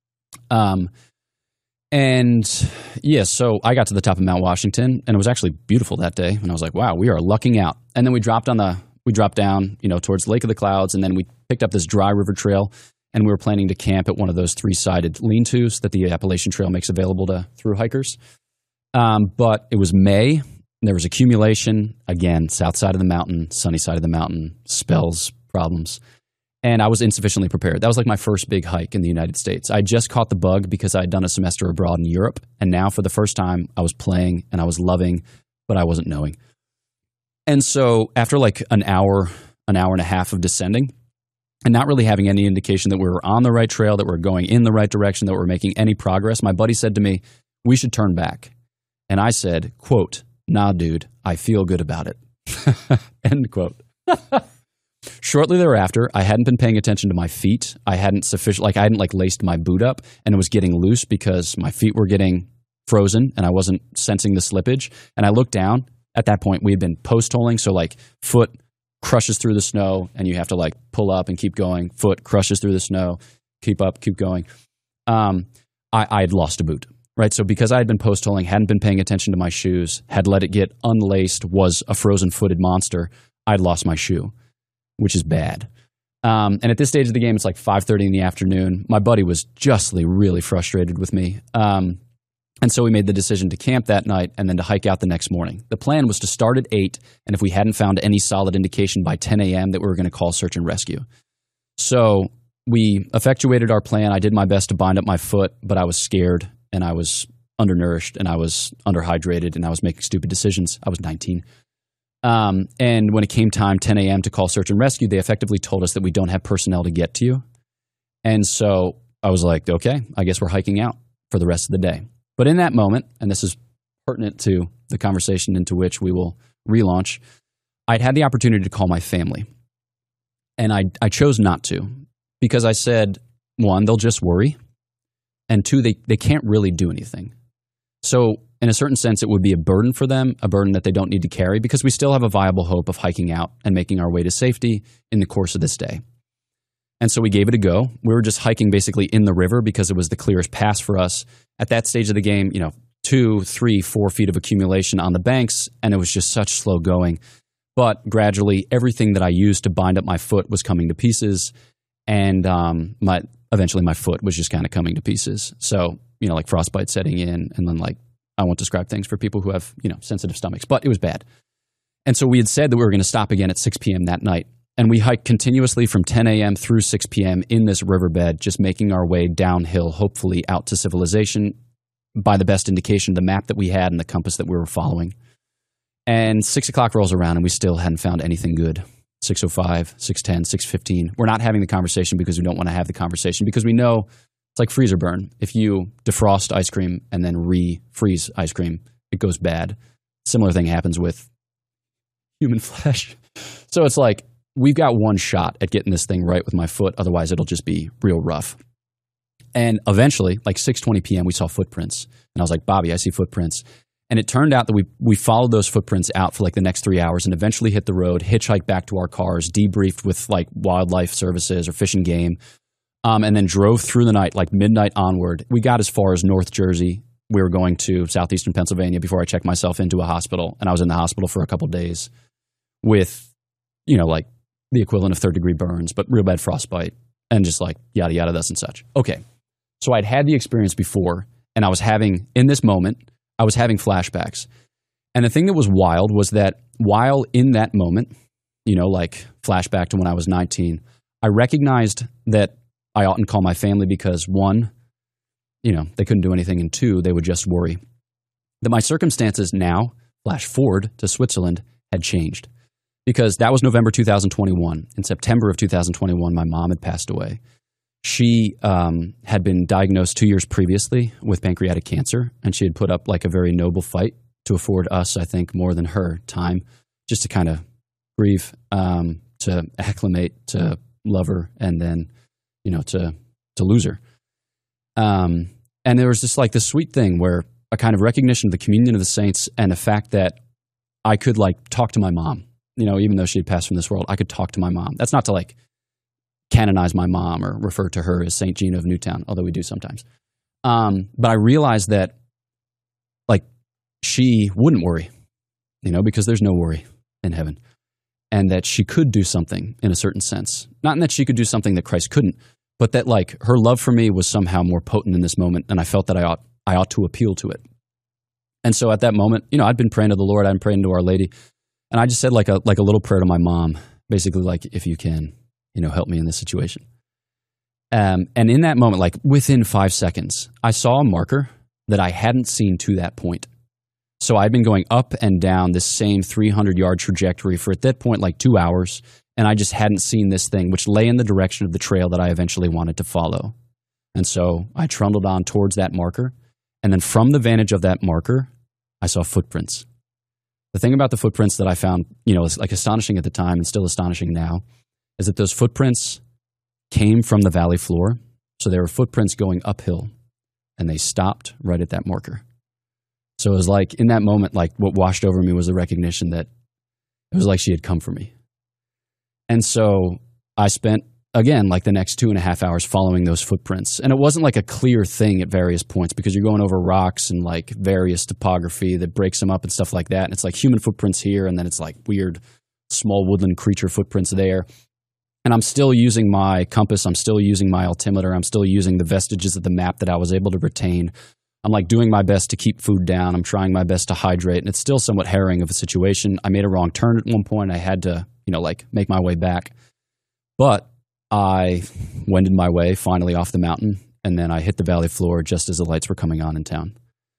So I got to the top of Mount Washington, and it was actually beautiful that day. And I was like, wow, we are lucking out. And then we dropped down, towards Lake of the Clouds, and then we picked up this dry river trail, and we were planning to camp at one of those 3-sided lean-tos that the Appalachian Trail makes available to thru hikers. But it was May. There was accumulation, again, south side of the mountain, sunny side of the mountain, spells, problems. And I was insufficiently prepared. That was like my first big hike in the United States. I just caught the bug because I had done a semester abroad in Europe, and now for the first time, I was playing and I was loving, but I wasn't knowing. And so after like an hour and a half of descending, and not really having any indication that we were on the right trail, that we were going in the right direction, that we were making any progress, my buddy said to me, we should turn back. And I said, quote, nah, dude, I feel good about it. End quote. Shortly thereafter, I hadn't been paying attention to my feet. I hadn't laced my boot up, and it was getting loose because my feet were getting frozen and I wasn't sensing the slippage. And I looked down. At that point, we had been post-holing, so like foot crushes through the snow and you have to like pull up and keep going. Foot crushes through the snow, keep up, keep going. I had lost a boot, right? So because I had been post-holing, hadn't been paying attention to my shoes, had let it get unlaced, was a frozen-footed monster, I'd lost my shoe, which is bad. And at this stage of the game, it's like 5:30 in the afternoon. My buddy was justly really frustrated with me. And so we made the decision to camp that night and then to hike out the next morning. The plan was to start at 8, and if we hadn't found any solid indication by 10 a.m. that we were going to call search and rescue. So we effectuated our plan. I did my best to bind up my foot, but I was scared, and I was undernourished, and I was underhydrated, and I was making stupid decisions. I was 19. And when it came time, 10 a.m. to call search and rescue, they effectively told us that we don't have personnel to get to you. And so I was like, okay, I guess we're hiking out for the rest of the day. But in that moment, and this is pertinent to the conversation into which we will relaunch, I'd had the opportunity to call my family. And I chose not to because I said, 1, they'll just worry. And 2, they can't really do anything. So in a certain sense, it would be a burden for them, a burden that they don't need to carry because we still have a viable hope of hiking out and making our way to safety in the course of this day. And so we gave it a go. We were just hiking basically in the river because it was the clearest pass for us. At that stage of the game, 2, 3, 4 feet of accumulation on the banks, and it was just such slow going. But gradually, everything that I used to bind up my foot was coming to pieces, and eventually my foot was just kind of coming to pieces. So, like frostbite setting in, and then I won't describe things for people who have, sensitive stomachs, but it was bad. And so we had said that we were going to stop again at 6 p.m. that night. And we hiked continuously from 10 a.m. through 6 p.m. in this riverbed, just making our way downhill, hopefully out to civilization by the best indication, the map that we had and the compass that we were following. And 6 o'clock rolls around and we still hadn't found anything good. 6:05, 6:10, 6:15. We're not having the conversation because we don't want to have the conversation, because we know it's like freezer burn. If you defrost ice cream and then refreeze ice cream, it goes bad. Similar thing happens with human flesh. So it's like, we've got one shot at getting this thing right with my foot. Otherwise, it'll just be real rough. And eventually, like 6:20 p.m., we saw footprints. And I was like, Bobby, I see footprints. And it turned out that we followed those footprints out for like the next 3 hours and eventually hit the road, hitchhiked back to our cars, debriefed with like wildlife services or Fish and Game, and then drove through the night, like midnight onward. We got as far as North Jersey. We were going to southeastern Pennsylvania before I checked myself into a hospital. And I was in the hospital for a couple of days with, you know, like the equivalent of third-degree burns, but real bad frostbite and just like yada, yada, thus and such. Okay. So I'd had the experience before, and I was having, in this moment, I was having flashbacks. And the thing that was wild was that while in that moment, you know, like flashback to when I was 19, I recognized that I oughtn't call my family because, one, you know, they couldn't do anything, and two, they would just worry. That my circumstances now, flash forward to Switzerland, had changed. Because that was November 2021. In September of 2021, my mom had passed away. She had been diagnosed 2 years previously with pancreatic cancer, and she had put up like a very noble fight to afford us, I think, more than her time, just to kind of grieve, to acclimate, to love her, and then, you know, to lose her. And there was just like this sweet thing where a kind of recognition of the communion of the saints and the fact that I could like talk to my mom, you know, even though she had passed from this world, I could talk to my mom. That's not to like canonize my mom or refer to her as St. Gina of Newtown, although we do sometimes. But I realized that like she wouldn't worry, you know, because there's no worry in heaven, and that she could do something in a certain sense. Not in that she could do something that Christ couldn't, but that like her love for me was somehow more potent in this moment, and I felt that I ought to appeal to it. And so at that moment, you know, I'd been praying to the Lord, I'd been praying to Our Lady, and I just said like a little prayer to my mom, basically like, if you can, you know, help me in this situation. And in that moment, like within 5 seconds, I saw a marker that I hadn't seen to that point. So I'd been going up and down this same 300-yard trajectory for at that point like 2 hours, and I just hadn't seen this thing, which lay in the direction of the trail that I eventually wanted to follow. And so I trundled on towards that marker, and then from the vantage of that marker, I saw footprints. The thing about the footprints that I found, you know, is like astonishing at the time and still astonishing now, is that those footprints came from the valley floor. So they were footprints going uphill, and they stopped right at that marker. So it was like in that moment, like what washed over me was the recognition that it was like she had come for me. And so I spent, again, like the next 2.5 hours following those footprints. And it wasn't like a clear thing at various points, because you're going over rocks and like various topography that breaks them up and stuff like that. And it's like human footprints here, and then it's like weird small woodland creature footprints there. And I'm still using my compass. I'm still using my altimeter. I'm still using the vestiges of the map that I was able to retain. I'm like doing my best to keep food down. I'm trying my best to hydrate. And it's still somewhat harrowing of a situation. I made a wrong turn at one point. I had to, you know, like make my way back. But I wended my way finally off the mountain. And then I hit the valley floor just as the lights were coming on in town.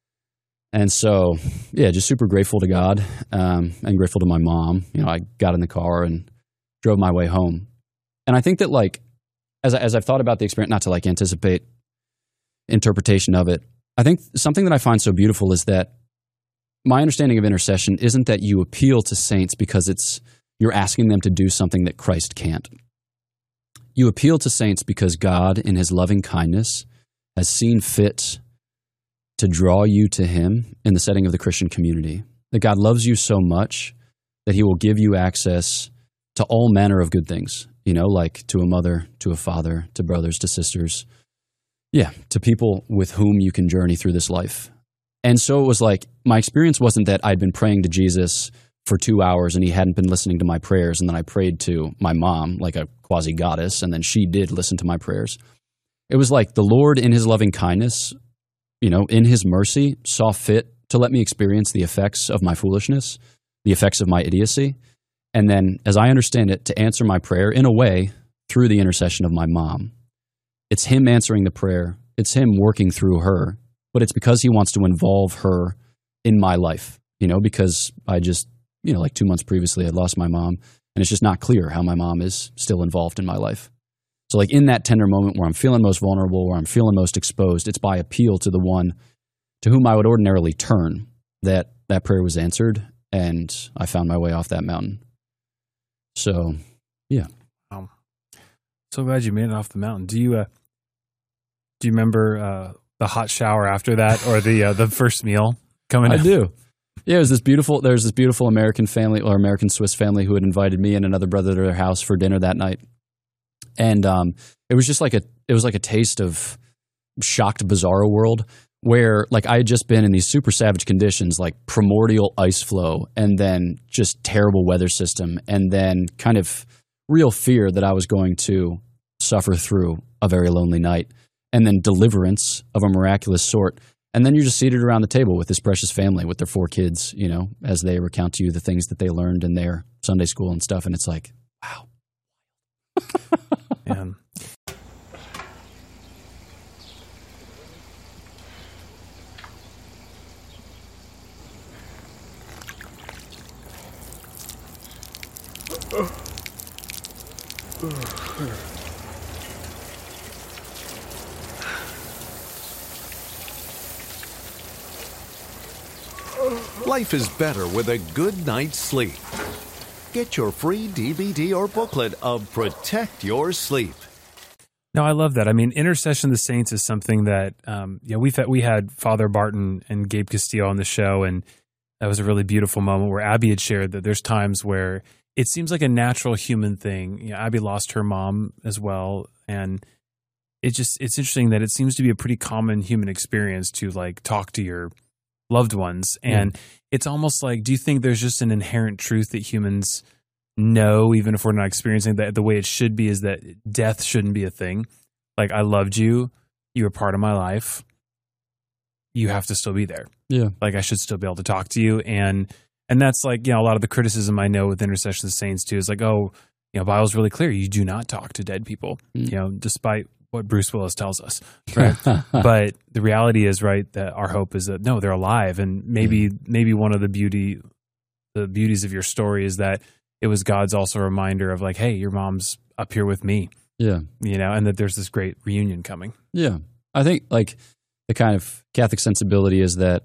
And so, yeah, just super grateful to God and grateful to my mom. You know, I got in the car and drove my way home. And I think that, like, as I've thought about the experience, not to like anticipate interpretation of it, I think something that I find so beautiful is that my understanding of intercession isn't that you appeal to saints because you're asking them to do something that Christ can't. You appeal to saints because God, in his loving kindness, has seen fit to draw you to him in the setting of the Christian community. That God loves you so much that he will give you access to all manner of good things. You know, like to a mother, to a father, to brothers, to sisters. Yeah, to people with whom you can journey through this life. And so it was like, my experience wasn't that I'd been praying to Jesus for 2 hours and he hadn't been listening to my prayers, and then I prayed to my mom like a quasi-goddess, and then she did listen to my prayers. It was like the Lord, in his loving kindness, you know, in his mercy, saw fit to let me experience the effects of my foolishness, the effects of my idiocy. And then, as I understand it, to answer my prayer in a way through the intercession of my mom. It's him answering the prayer. It's him working through her. But it's because he wants to involve her in my life, you know, because I just, you know, like 2 months previously, I lost my mom And it's just not clear how my mom is still involved in my life. So like in that tender moment where I'm feeling most vulnerable, where I'm feeling most exposed, it's by appeal to the one to whom I would ordinarily turn that prayer was answered, and I found my way off that mountain. So, yeah. So glad you made it off the mountain. Do you remember the hot shower after that, or the first meal coming out? I do. Yeah, there's this beautiful American family, or American Swiss family, who had invited me and another brother to their house for dinner that night. And it was just like a taste of shocked bizarro world, where like I had just been in these super savage conditions, like primordial ice flow, and then just terrible weather system, and then kind of real fear that I was going to suffer through a very lonely night, and then deliverance of a miraculous sort. And then you're just seated around the table with this precious family with their 4 kids, you know, as they recount to you the things that they learned in their Sunday school and stuff. And it's like, wow. Man. Life is better with a good night's sleep. Get your free DVD or booklet of Protect Your Sleep. No, I love that. I mean, Intercession of the Saints is something that we had Father Barton and Gabe Castillo on the show, and that was a really beautiful moment where Abby had shared that there's times where it seems like a natural human thing. You know, Abby lost her mom as well, and it's interesting that it seems to be a pretty common human experience to like talk to your loved ones. And it's almost like, do you think there's just an inherent truth that humans know, even if we're not experiencing that, the way it should be is that death shouldn't be a thing? Like, I loved you. You were part of my life. You have to still be there. Yeah. Like, I should still be able to talk to you. And that's like, you know, a lot of the criticism I know with Intercession of the Saints too is like, oh, you know, Bible's really clear. You do not talk to dead people, you know, despite what Bruce Willis tells us, right? But the reality is, right, that our hope is that no, they're alive, and maybe one of the beauties of your story is that it was God's also a reminder of like, hey, your mom's up here with me, yeah, you know, and that there's this great reunion coming. Yeah, I think like the kind of Catholic sensibility is that,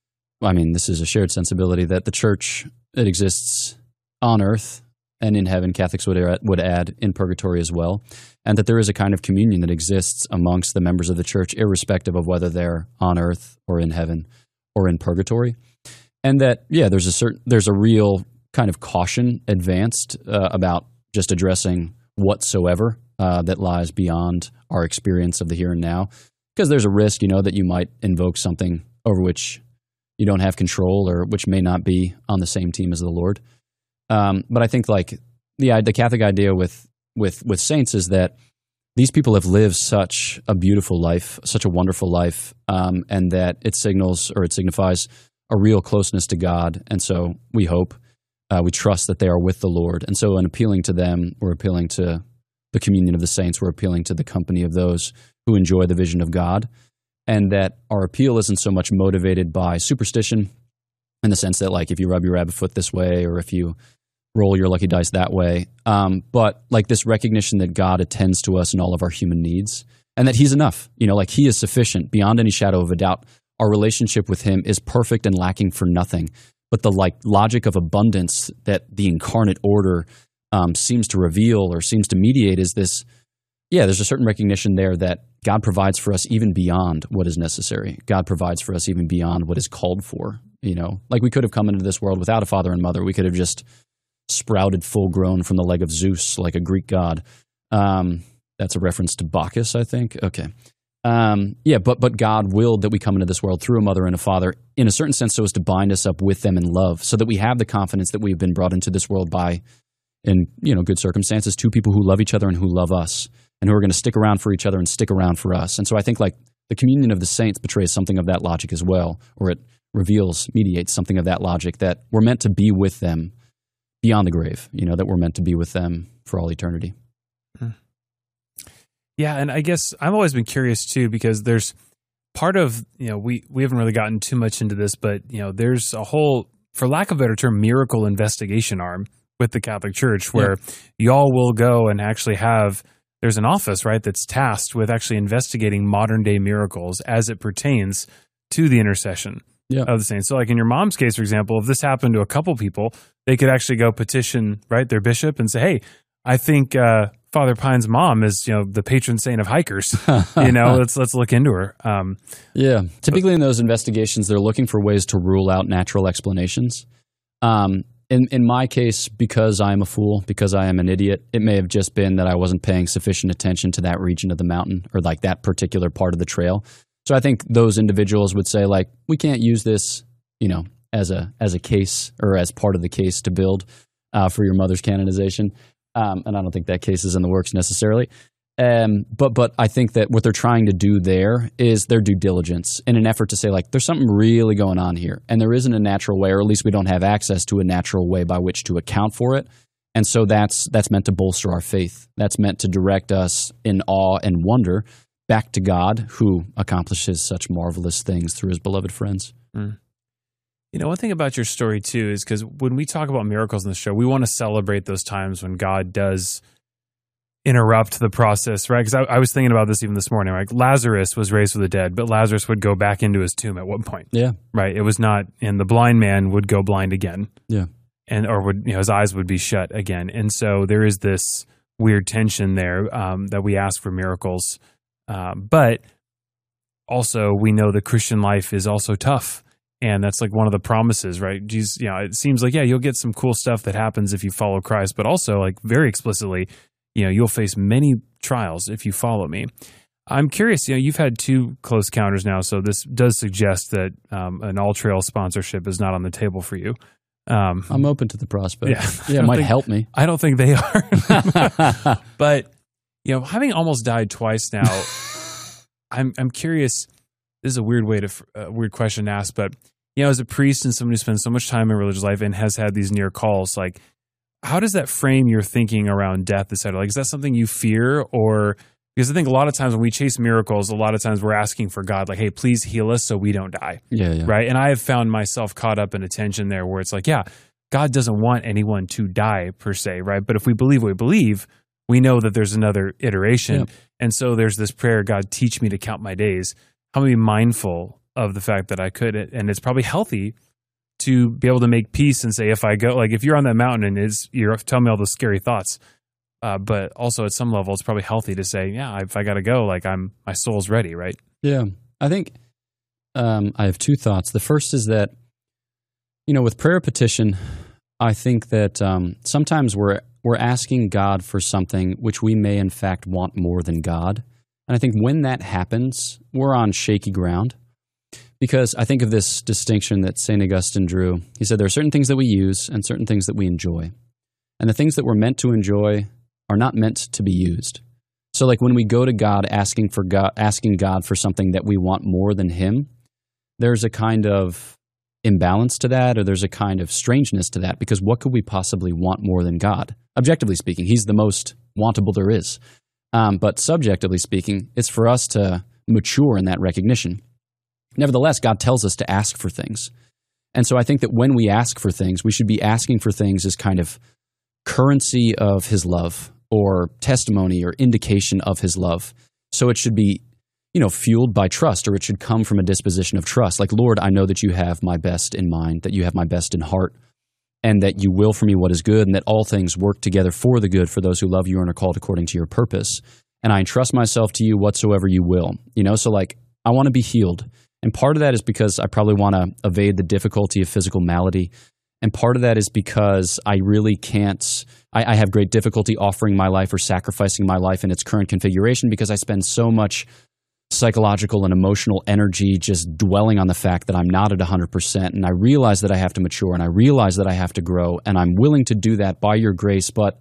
I mean, this is a shared sensibility that the church, it exists on earth and in heaven. Catholics would add in purgatory as well. And that there is a kind of communion that exists amongst the members of the church, irrespective of whether they're on earth or in heaven or in purgatory. And that, yeah, there's a real kind of caution advanced about just addressing whatsoever that lies beyond our experience of the here and now. Because there's a risk, you know, that you might invoke something over which you don't have control or which may not be on the same team as the Lord. But I think like the Catholic idea with saints is that these people have lived such a beautiful life, such a wonderful life, and that it signifies a real closeness to God. And so we hope, we trust that they are with the Lord. And so in appealing to them, we're appealing to the communion of the saints, we're appealing to the company of those who enjoy the vision of God, and that our appeal isn't so much motivated by superstition in the sense that like if you rub your rabbit foot this way or if you roll your lucky dice that way, but like this recognition that God attends to us in all of our human needs and that he's enough, you know, like he is sufficient beyond any shadow of a doubt. Our relationship with him is perfect and lacking for nothing. But the like logic of abundance that the incarnate order seems to reveal or seems to mediate is this, yeah, there's a certain recognition there that God provides for us even beyond what is necessary. God provides for us even beyond what is called for, you know. Like we could have come into this world without a father and mother. We could have just sprouted full grown from the leg of Zeus like a Greek god. That's a reference to Bacchus, I think. Okay. Yeah, but God willed that we come into this world through a mother and a father in a certain sense so as to bind us up with them in love so that we have the confidence that we've been brought into this world by, in, you know, good circumstances, two people who love each other and who love us and who are going to stick around for each other and stick around for us. And so I think like the communion of the saints betrays something of that logic as well, or it mediates something of that logic that we're meant to be with them beyond the grave, you know, that we're meant to be with them for all eternity. Yeah, and I guess I've always been curious too, because there's part of, you know, we haven't really gotten too much into this, but, you know, there's a whole, for lack of a better term, miracle investigation arm with the Catholic Church, where y'all will go and actually there's an office, right, that's tasked with actually investigating modern day miracles as it pertains to the intercession of the saints. So like in your mom's case, for example, if this happened to a couple people, they could actually go petition, right, their bishop and say, hey, I think Father Pine's mom is, the patron saint of hikers. Let's look into her. Typically in those investigations, they're looking for ways to rule out natural explanations. In my case, because I am a fool, because I am an idiot, it may have just been that I wasn't paying sufficient attention to that region of the mountain or like that particular part of the trail. So I think those individuals would say like, we can't use this, as a case or as part of the case to build for your mother's canonization. And I don't think that case is in the works necessarily. But I think that what they're trying to do there is their due diligence in an effort to say, like, there's something really going on here. And there isn't a natural way, or at least we don't have access to a natural way by which to account for it. And so that's meant to bolster our faith. That's meant to direct us in awe and wonder back to God, who accomplishes such marvelous things through his beloved friends. Mm. One thing about your story, too, is because when we talk about miracles in the show, we want to celebrate those times when God does interrupt the process, right? Because I was thinking about this even this morning. Like Lazarus was raised from the dead, but Lazarus would go back into his tomb at one point. Yeah. Right? It was not, and the blind man would go blind again. Yeah. Or his eyes would be shut again. And so there is this weird tension there that we ask for miracles. But also we know the Christian life is also tough. And that's like one of the promises, right? Jesus, it seems like, you'll get some cool stuff that happens if you follow Christ, but also like very explicitly, you'll face many trials if you follow me. I'm curious, you've had 2 close encounters now, so this does suggest that an all-trail sponsorship is not on the table for you. I'm open to the prospect. Yeah, it might help me. I don't think they are. But, having almost died twice now, I'm curious. This is a weird weird question to ask, but as a priest and somebody who spends so much time in religious life and has had these near calls, like, how does that frame your thinking around death, et cetera? Like, is that something you fear, or because I think a lot of times when we chase miracles, a lot of times we're asking for God, like, hey, please heal us so we don't die. Yeah. Right. And I have found myself caught up in a tension there where it's like, God doesn't want anyone to die per se, right? But if we believe what we believe, we know that there's another iteration. Yeah. And so there's this prayer, God, teach me to count my days. How am I mindful of the fact that I could? And it's probably healthy to be able to make peace and say, if I go, like if you're on that mountain and you're telling me all those scary thoughts, but also at some level, it's probably healthy to say, if I got to go, like my soul's ready, right? Yeah. I think I have 2 thoughts. The first is that, with prayer petition, I think that sometimes we're asking God for something which we may in fact want more than God. And I think when that happens, we're on shaky ground. Because I think of this distinction that St. Augustine drew. He said there are certain things that we use and certain things that we enjoy. And the things that we're meant to enjoy are not meant to be used. So like when we go to God asking God for something that we want more than him, there's a kind of imbalance to that, or there's a kind of strangeness to that, because what could we possibly want more than God? Objectively speaking, he's the most wantable there is. But subjectively speaking, it's for us to mature in that recognition. Nevertheless, God tells us to ask for things. And so I think that when we ask for things, we should be asking for things as kind of currency of his love, or testimony or indication of his love. So it should be, fueled by trust, or it should come from a disposition of trust. Like, Lord, I know that you have my best in mind, that you have my best in heart, and that you will for me what is good, and that all things work together for the good for those who love you and are called according to your purpose. And I entrust myself to you whatsoever you will. So like, I want to be healed. And part of that is because I probably want to evade the difficulty of physical malady. And part of that is because I really can't, I have great difficulty offering my life or sacrificing my life in its current configuration, because I spend so much psychological and emotional energy just dwelling on the fact that I'm not at 100%. And I realize that I have to mature, and I realize that I have to grow, and I'm willing to do that by your grace. But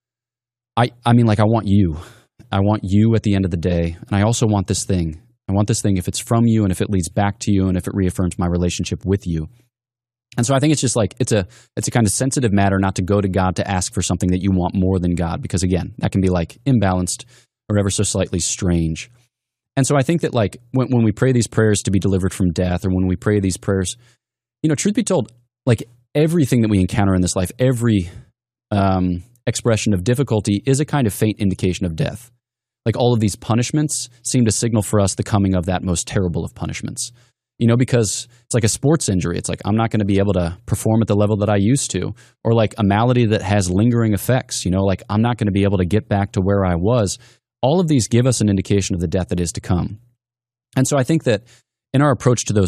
I want you. I want you at the end of the day. And I also want this thing. I want this thing if it's from you, and if it leads back to you, and if it reaffirms my relationship with you. And so I think it's just like, it's a kind of sensitive matter not to go to God to ask for something that you want more than God, because again, that can be like imbalanced or ever so slightly strange. And so I think that like when we pray these prayers to be delivered from death, or when we pray these prayers, truth be told, like everything that we encounter in this life, every expression of difficulty is a kind of faint indication of death. Like all of these punishments seem to signal for us the coming of that most terrible of punishments. Because it's like a sports injury. It's like I'm not going to be able to perform at the level that I used to. Or like a malady that has lingering effects. Like I'm not going to be able to get back to where I was. All of these give us an indication of the death that is to come. And so I think that in our approach to those